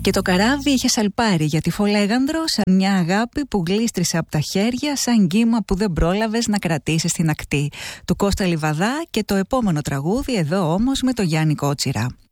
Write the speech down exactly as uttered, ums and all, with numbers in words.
Και το καράβι είχε σαλπάρει για τη Φολέγανδρο, σαν μια αγάπη που γλίστρισε από τα χέρια, σαν κύμα που δεν πρόλαβες να κρατήσεις στην ακτή. Του Κώστα Λιβαδά και το επόμενο τραγούδι εδώ όμως με το Γιάννη Κότσιρα.